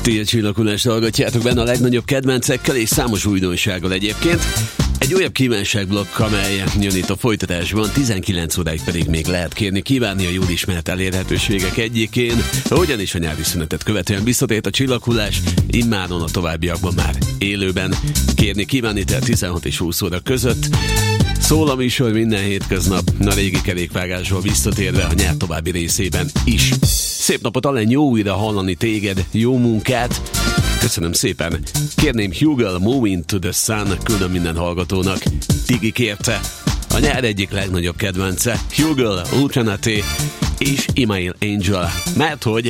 Ti a Csillaghulást hallgatjátok benne a legnagyobb kedvencekkel és számos újdonsággal egyébként. Egy újabb kívánságblokk, amely jön itt a folytatásban, 19 óráig pedig még lehet kérni kívánni a jól ismert elérhetőségek egyikén. Ugyanis a nyári szünetet követően visszatért a Csillaghullás, immáron a továbbiakban már élőben. Kérni kívánni tehát 16 és 20 óra között. Szól a műsor minden hétköznap, a régi kerékvágásról visszatérve a nyár további részében is. Szép napot, Alen, jó újra hallani téged, jó munkát. Köszönöm szépen. Kérném Hugo, Moving to the Sun, küldöm minden hallgatónak. Tigi kérte. A nyár egyik legnagyobb kedvence, Hugo, Ultranate és Email Angel. Mert hogy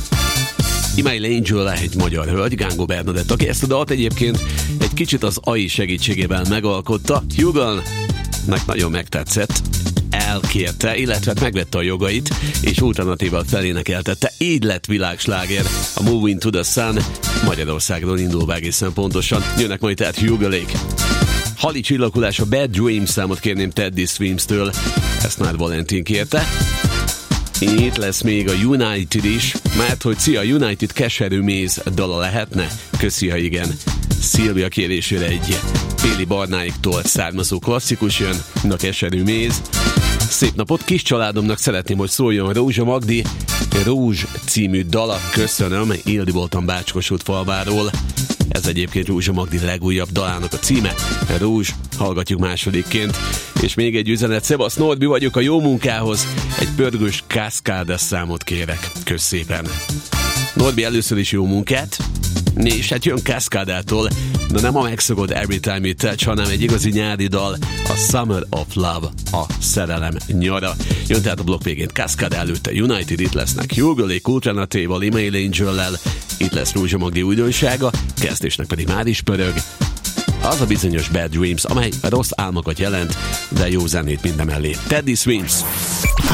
Email Angel egy magyar hölgy, Gángó Bernadett, aki ezt a dalt egyébként egy kicsit az AI segítségével megalkotta. Hugo-nak nagyon megtetszett, elkérte, illetve megvette a jogait, és alternatíval felénekeltette. Így lett világsláger a Moving to the Sun, Magyarországról indulva egészen pontosan. Jönnek majd tehát Hugo-lék. Hali Csillaghullás, a Bad Dreams számot kérném Teddy Swims-től, ezt már Valentin kérte. Itt lesz még a United is, mert hogy szia, United keserű méz dala lehetne? Köszi, ha igen. Szilvia kérésére egy Péli Barnáiktól származó klasszikus jön, a keserű méz. Szép napot, kis családomnak szeretném, hogy szóljon Rózsa Magdi Rózs című dala. Köszönöm, Ildi voltam Bácskosút falváról. Ez egyébként Rózsa Magdi legújabb dalának a címe. Rózs, hallgatjuk másodikként. És még egy üzenet, Szevasz Norbi vagyok a jó munkához. Egy pörgős Cascades számot kérek. Kösz szépen. Norbi, először is jó munkát. És hát jön Cascadától, de nem a megszokott Every Time You Touch, hanem egy igazi nyári dal, a Summer of Love, a szerelem nyara. Jön tehát a blokk végén Cascade, előtte United, itt lesznek Hugo-lék, Ultranatéval, Email Angel-lel, itt lesz Rózsa Magdi újdonsága, kezdésnek pedig már is pörög. Az a bizonyos Bad Dreams, amely rossz álmokat jelent, de jó zenét mindemellé. Teddy Swims.